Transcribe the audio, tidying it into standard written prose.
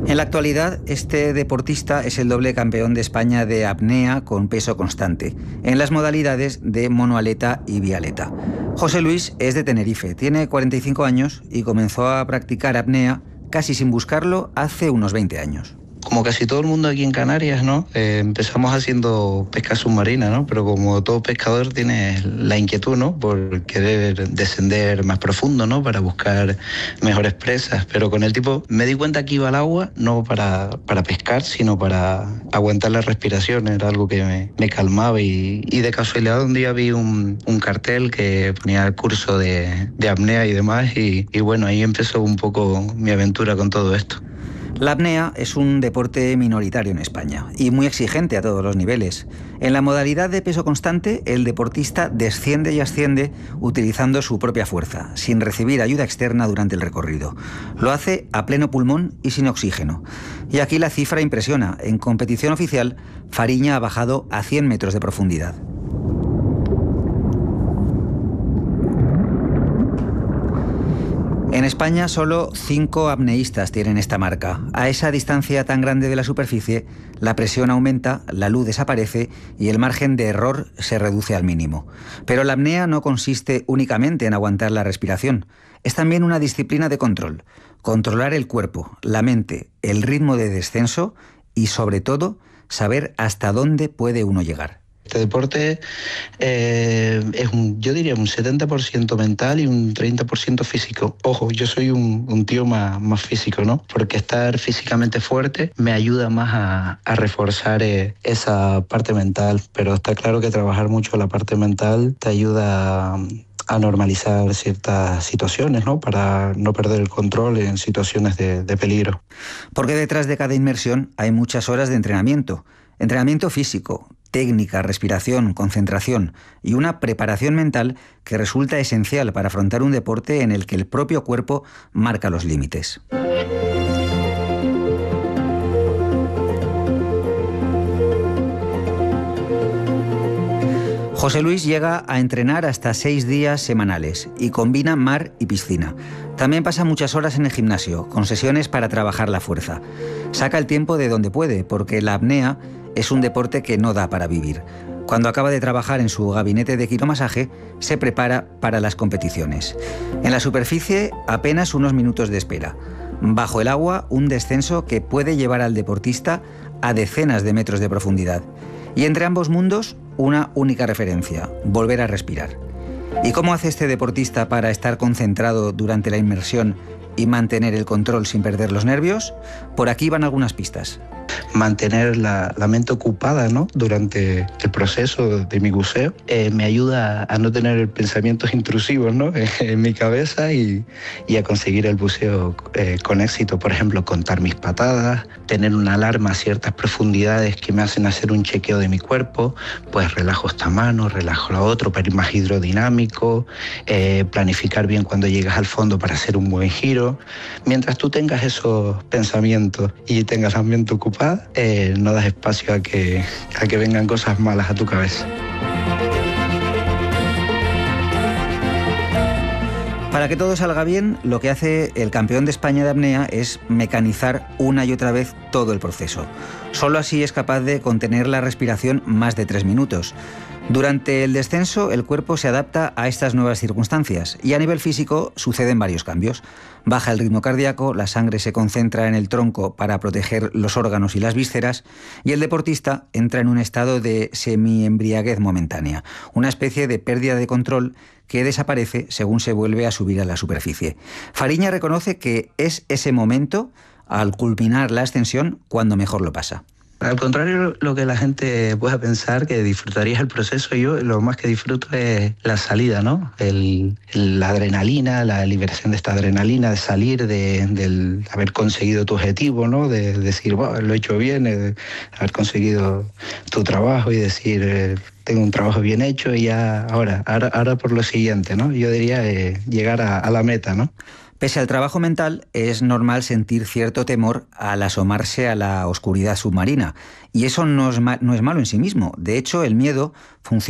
En la actualidad, este deportista es el doble campeón de España de apnea con peso constante, en las modalidades de monoaleta y bialeta. José Luis es de Tenerife, tiene 45 años y comenzó a practicar apnea casi sin buscarlo hace unos 20 años. Como casi todo el mundo aquí en Canarias, ¿no? Empezamos haciendo pesca submarina, ¿no? Pero como todo pescador tiene la inquietud, ¿no? Por querer descender más profundo, ¿no? Para buscar mejores presas. Pero con el tiempo me di cuenta que iba al agua no para pescar, sino para aguantar la respiración. Era algo que me calmaba y de casualidad un día vi un cartel que ponía el curso de apnea y demás y bueno, ahí empezó un poco mi aventura con todo esto. La apnea es un deporte minoritario en España y muy exigente a todos los niveles. En la modalidad de peso constante, el deportista desciende y asciende utilizando su propia fuerza, sin recibir ayuda externa durante el recorrido. Lo hace a pleno pulmón y sin oxígeno. Y aquí la cifra impresiona. En competición oficial, Fariña ha bajado a 100 metros de profundidad. En España solo 5 apneístas tienen esta marca. A esa distancia tan grande de la superficie, la presión aumenta, la luz desaparece y el margen de error se reduce al mínimo. Pero la apnea no consiste únicamente en aguantar la respiración. Es también una disciplina de control. Controlar el cuerpo, la mente, el ritmo de descenso y, sobre todo, saber hasta dónde puede uno llegar. Este deporte es yo diría un 70% mental y un 30% físico. Ojo, yo soy un tío más físico, ¿no? Porque estar físicamente fuerte me ayuda más a reforzar esa parte mental. Pero está claro que trabajar mucho la parte mental te ayuda a normalizar ciertas situaciones, ¿no? Para no perder el control en situaciones de peligro. Porque detrás de cada inmersión hay muchas horas de entrenamiento. Entrenamiento físico, técnica, respiración, concentración y una preparación mental que resulta esencial para afrontar un deporte en el que el propio cuerpo marca los límites. José Luis llega a entrenar hasta 6 días semanales y combina mar y piscina. También pasa muchas horas en el gimnasio, con sesiones para trabajar la fuerza. Saca el tiempo de donde puede, porque la apnea es un deporte que no da para vivir. Cuando acaba de trabajar en su gabinete de quiromasaje, se prepara para las competiciones. En la superficie, apenas unos minutos de espera. Bajo el agua, un descenso que puede llevar al deportista a decenas de metros de profundidad. Y entre ambos mundos, una única referencia: volver a respirar. ¿Y cómo hace este deportista para estar concentrado durante la inmersión y mantener el control sin perder los nervios? Por aquí van algunas pistas. Mantener la mente ocupada, ¿no? Durante el proceso de mi buceo me ayuda a no tener pensamientos intrusivos, ¿no? En mi cabeza y a conseguir el buceo con éxito. Por ejemplo, contar mis patadas, tener una alarma a ciertas profundidades que me hacen hacer un chequeo de mi cuerpo, pues relajo esta mano, relajo la otra para ir más hidrodinámico, planificar bien cuando llegas al fondo para hacer un buen giro. Mientras tú tengas esos pensamientos y tengas la mente ocupada, no das espacio a que vengan cosas malas a tu cabeza. Para que todo salga bien, lo que hace el campeón de España de apnea es mecanizar una y otra vez todo el proceso. Solo así es capaz de contener la respiración más de 3 minutos. Durante el descenso, el cuerpo se adapta a estas nuevas circunstancias y a nivel físico suceden varios cambios. Baja el ritmo cardíaco, la sangre se concentra en el tronco para proteger los órganos y las vísceras y el deportista entra en un estado de semiembriaguez momentánea, una especie de pérdida de control que desaparece según se vuelve a subir a la superficie. Fariña reconoce que es ese momento, al culminar la ascensión, cuando mejor lo pasa. Al contrario, lo que la gente pueda pensar que disfrutarías el proceso, yo lo más que disfruto es la salida, ¿no? La adrenalina, la liberación de esta adrenalina, de salir, de haber conseguido tu objetivo, ¿no? De decir, bueno, lo he hecho bien, de haber conseguido tu trabajo y decir, tengo un trabajo bien hecho y ya ahora por lo siguiente, ¿no? Yo diría llegar a la meta, ¿no? Pese al trabajo mental, es normal sentir cierto temor al asomarse a la oscuridad submarina. Y eso no es malo en sí mismo. De hecho, el miedo funciona